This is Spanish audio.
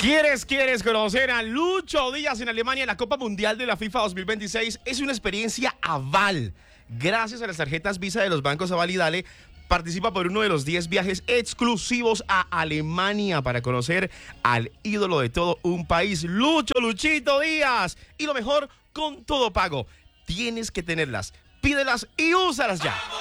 ¿Quieres conocer a Lucho Díaz en Alemania en la Copa Mundial de la FIFA 2026? Es una experiencia Aval. Gracias a las tarjetas Visa de los bancos Aval y Dale, participa por uno de los 10 viajes exclusivos a Alemania para conocer al ídolo de todo un país, Luchito Díaz. Y lo mejor, con todo pago. Tienes que tenerlas, pídelas y úsalas ya.